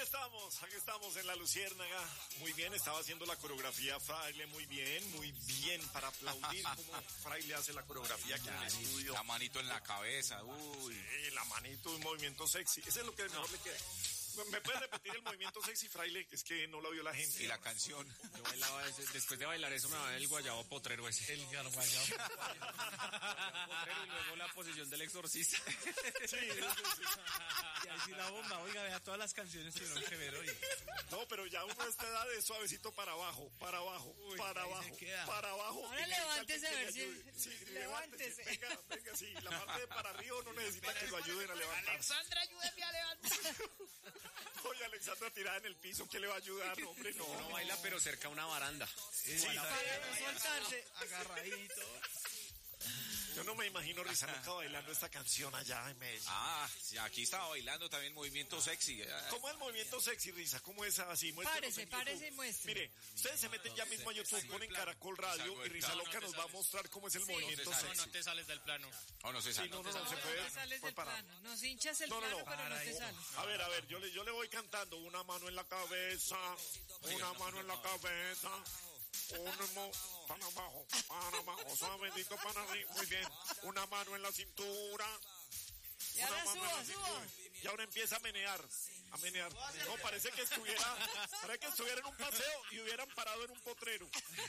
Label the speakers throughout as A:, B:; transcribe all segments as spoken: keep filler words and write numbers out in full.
A: estamos, aquí estamos en La Luciérnaga. Muy bien, estaba haciendo la coreografía Fraile, muy bien, muy bien, para aplaudir como Fraile hace la coreografía aquí en el estudio.
B: La manito en la cabeza, uy.
A: Sí, la manito, un movimiento sexy. Ese es lo que mejor no. le queda. ¿Me puedes repetir el movimiento sexy, Fraile? Es que no lo vio la gente.
B: Y la canción.
C: Yo bailaba ese, después de bailar eso me va el guayabo potrero ese.
D: El guayabo
C: potrero y luego la posición del exorcista.
A: Sí, sí, sí.
D: Y así la bomba, oiga, vea, todas las canciones tuvieron que ver hoy.
A: No, pero ya uno a esta edad de suavecito para abajo, para abajo, Uy, para abajo, para abajo.
E: Ahora levántese a ver si...
A: Sí, levántese. Venga, venga, sí, la parte de para arriba no necesita que lo ayuden a levantar.
E: Alexandra, ayúdeme a levantar.
A: Oye, Alexandra tirada en el piso, ¿qué le va a ayudar? No, hombre, no.
C: No baila, pero cerca a una baranda.
A: Sí,
E: para no soltarse.
D: Agarradito.
A: Yo no me imagino Risa Loca bailando esta canción allá en Medellín.
B: Ah, aquí estaba bailando también movimiento sexy.
A: ¿Cómo es el movimiento sexy, Risa? ¿Cómo es así?
E: Párese, párese y muestre.
A: Mire, ustedes se meten ya mismo a YouTube, ponen Caracol Radio y Risa Loca nos va a mostrar cómo es el
E: Sí.
A: movimiento
E: No,
A: sexy.
D: No, no te sales del plano.
B: Oh, no se sale.
A: Sí, no, no,
E: No,
A: no, se
E: no
A: puede.
E: te sales
A: Pues
E: del
A: para.
E: plano. Nos hinchas el
A: No, no,
E: plano,
A: no.
E: pero no te sales.
A: A ver, a ver, yo le, yo le voy cantando. Una mano en la cabeza, una mano en la cabeza, uno para abajo, para abajo, suavecito para arriba, muy bien. Una mano en la cintura.
E: Y ahora
A: Una mano
E: suba,
A: en la cintura. Y ahora empieza a menear, a menear. No, parece que estuviera, parece que estuviera en un paseo y hubieran parado en un potrero.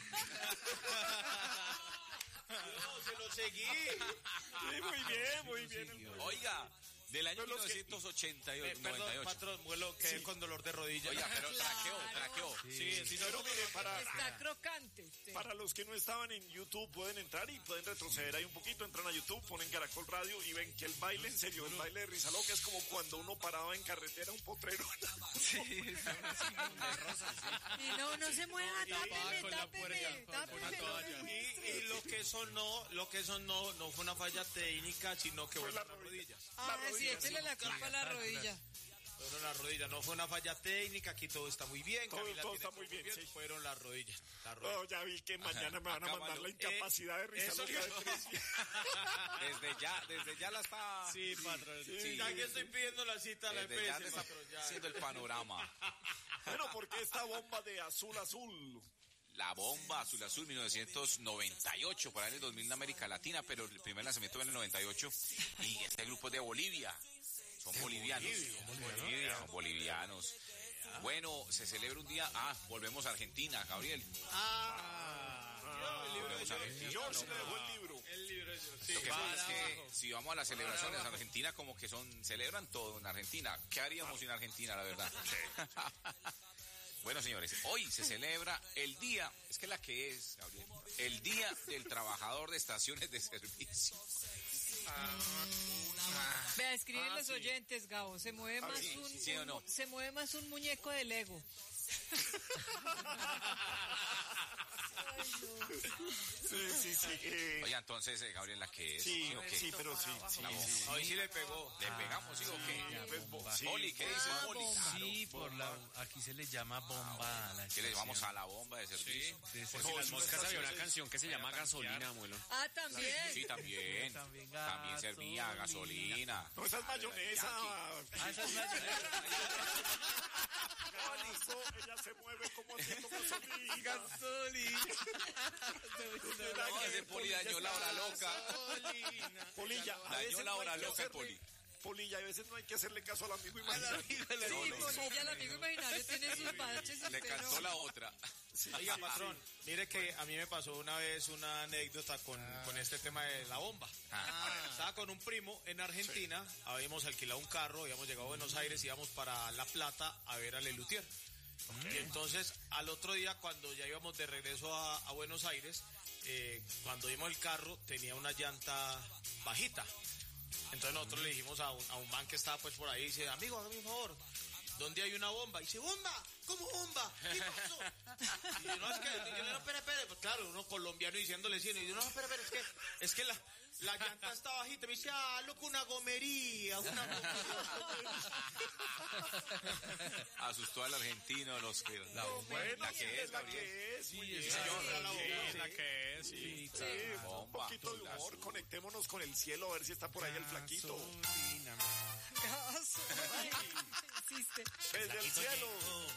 F: No, se lo seguí.
A: Sí, muy bien, muy bien.
B: Oiga, del año
A: Pero los que-
B: mil novecientos ochenta y ocho,
F: Eh, perdón,
B: noventa y ocho.
F: patrón, vuelo que
A: Sí.
F: con dolor de rodilla.
B: Oiga, pero traqueó, traqueó.
F: sí, sí,
A: Pero mire, para,
E: Está crocante usted.
A: para los que no estaban en YouTube pueden entrar y pueden retroceder ahí un poquito, entran a YouTube, ponen Caracol Radio y ven que el baile, en serio, el baile de Risa Loca es como cuando uno paraba en carretera un potrero.
C: Sí, de rosas, sí.
E: Y no, no se mueva, tápeme,
D: con la
E: tápeme,
D: puerta,
E: tápeme.
D: con la
E: no
D: toalla.
E: me
F: Y,
E: muestre.
F: y lo que eso no, lo que eso no, no fue una falla técnica, sino que
A: Fue
F: fueron
A: la
F: las
A: rodilla.
F: rodillas.
E: Ah,
A: la
E: sí,
A: rodilla,
E: échele
A: sí.
E: la culpa a la rodilla.
F: Fueron las rodillas, no fue una falla técnica, aquí todo está muy bien.
A: Todo-
F: Camila
A: todo
F: tiene
A: está muy bien, sí.
F: Fueron las rodillas. Las
A: No,
F: rodillas.
A: ya vi que mañana me van a
B: Acá
A: mandar
B: mandó-
A: la incapacidad de Risa
F: eso
A: Loca de
F: digo.
A: tres días.
B: Desde ya, desde ya la está.
F: Sí, patrón.
B: Sí.
F: Ya que estoy pidiendo la cita a la
B: Desde ya
F: E P S,
B: te está
F: patrón, ya.
B: haciendo el panorama.
A: Bueno, porque esta bomba de azul azul.
B: La bomba azul azul mil novecientos noventa y ocho, por ahí en el dos mil en América Latina, pero el primer lanzamiento fue en el noventa y ocho. Y este grupo es de Bolivia. Son bolivianos. Bolivia, son bolivianos. Bueno, se celebra un día. Ah, volvemos a Argentina, Gabriel.
F: Ah, el libro de
B: Volvemos a
F: George.
B: Argentina.
A: George le dejó el libro.
F: El libro de George. Sí.
B: Lo que pasa es
F: Para
B: que
F: abajo.
B: si vamos a las celebraciones en Argentina, como que son, celebran todo en Argentina. ¿Qué haríamos sin Argentina, la verdad? Bueno, señores, hoy se celebra el día, es que la que es, Gabriel, el Día del Trabajador de Estaciones de Servicio.
E: Vea, escriben
A: Ah,
E: los
A: sí.
E: oyentes, Gabo. Se mueve más
B: sí,
E: un,
B: sí o no.
E: un- se mueve más un muñeco de Lego.
A: Sí, sí, sí. eh,
B: Oye, entonces, eh, Gabriel, la que es.
A: sí,
B: ¿sí o qué?
A: sí, pero sí, sí, sí.
F: Hoy sí le pegó.
B: ¿Le pegamos, sí o qué?
A: Pues, bo- sí.
B: Poli, ¿qué dice
E: Ah,
B: Poli?
E: bomba.
D: Sí, por la, aquí se le llama bomba a la
B: ¿Qué le llamamos
D: estación.
B: a la bomba de servicio?
D: De ese-
C: Porque
A: No,
C: las
A: es una
C: moscas había
A: estación,
C: una
A: sí.
C: canción que se llama Gasolina, abuelo.
E: Ah, también.
B: Sí, también.
D: También
B: También servía gasolina.
A: No, esa es mayonesa.
D: Ah, esa es la
A: Listo, ella se mueve como haciendo gasolina.
D: gasolina.
B: No, ese Poli dañó la hora loca.
A: Polilla, a
B: Dañó
A: veces
B: la
A: no
B: hora
A: hay que
B: loca,
A: hacerle-
B: Poli.
A: Polilla, a veces no hay que hacerle caso al amigo imaginario.
E: Sí, Polilla, el amigo imaginario tiene sus baches y
B: Le
E: usted
B: cantó
E: no.
B: la otra.
F: Oiga, patrón, mire que a mí me pasó una vez una anécdota con, con este tema de la bomba.
B: Ah.
F: Estaba con un primo en Argentina, habíamos alquilado un carro, habíamos llegado a Buenos Aires, íbamos para La Plata a ver a Lelutier. Y entonces, al otro día, cuando ya íbamos de regreso a, a Buenos Aires, eh, cuando vimos el carro, tenía una llanta bajita. Entonces nosotros le dijimos a un, a un man que estaba pues por ahí, dice, amigo, hágame un favor, ¿dónde hay una bomba? Y dice, ¿bomba? ¿Cómo bomba? ¿Qué pasó? Y yo, no, es que, y yo, no, espera, espera, pues claro, uno colombiano diciéndole sí, y yo, no, espera, espera, es que, es que la, la llanta está bajita, me dice, ah, loco, una gomería, una gomería.
B: Asustó al argentino, los que... La
A: Bueno,
B: la
A: sí,
B: que es,
A: la
B: Gabriel.
A: que es. Muy bien.
F: Sí, la bomba.
C: Sí, la que es, sí.
A: Sí, un
B: Bomba.
A: poquito de humor. Conectémonos con el cielo a ver si está por ahí el flaquito.
D: Gasolina.
E: Caso. Existe.
A: Desde el cielo.